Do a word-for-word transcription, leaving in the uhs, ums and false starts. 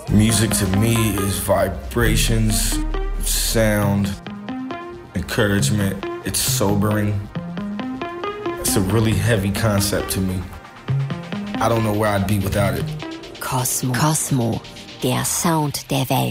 Music to me is vibrations, sound, encouragement. It's sobering. It's a really heavy concept to me. I don't know where I'd be without it. Cosmo. Cosmo, der Sound der Welt.